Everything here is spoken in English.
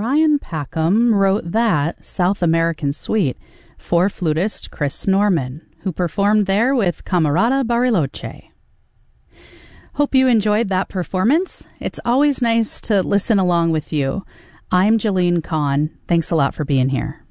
Brian Packham wrote that South American suite for flutist Chris Norman, who performed there with Camerata Bariloche. Hope you enjoyed that performance. It's always nice to listen along with you. I'm Jolene Kahn. Thanks a lot for being here.